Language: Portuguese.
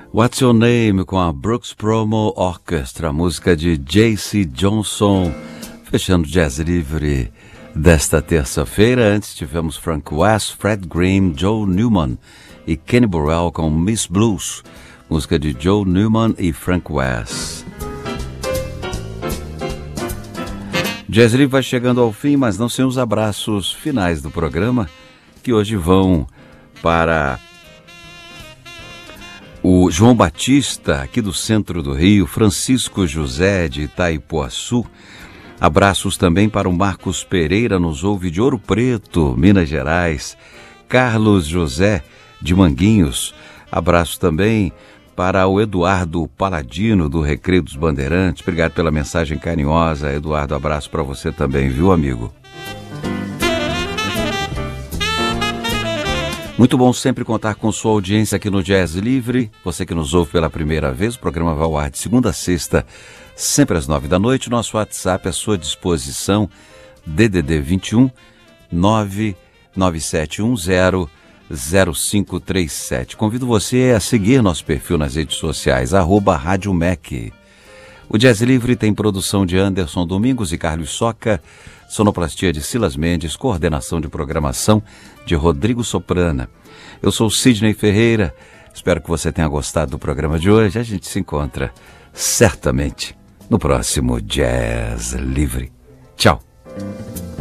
What's Your Name com a Brooks Promo Orchestra, música de J.C. Johnson, fechando o Jazz Livre desta terça-feira. Antes tivemos Frank West, Fred Green, Joe Newman e Kenny Burrell com Miss Blues, música de Joe Newman e Frank West. Jazz Livre vai chegando ao fim, mas não sem os abraços finais do programa, que hoje vão para o João Batista, aqui do centro do Rio, Francisco José, de Itaipuaçu. Abraços também para o Marcos Pereira, nos ouve de Ouro Preto, Minas Gerais. Carlos José, de Manguinhos. Abraço também para o Eduardo Paladino, do Recreio dos Bandeirantes. Obrigado pela mensagem carinhosa, Eduardo. Abraço para você também, viu, amigo? Muito bom sempre contar com sua audiência aqui no Jazz Livre. Você que nos ouve pela primeira vez, o programa vai ao ar de segunda a sexta, sempre às 9 da noite. Nosso WhatsApp à sua disposição, DDD 21 997100537. Convido você a seguir nosso perfil nas redes sociais, @Rádio MEC. O Jazz Livre tem produção de Anderson Domingos e Carlos Soca, sonoplastia de Silas Mendes, coordenação de programação de Rodrigo Soprana. Eu sou Sidney Ferreira, espero que você tenha gostado do programa de hoje. A gente se encontra certamente no próximo Jazz Livre. Tchau!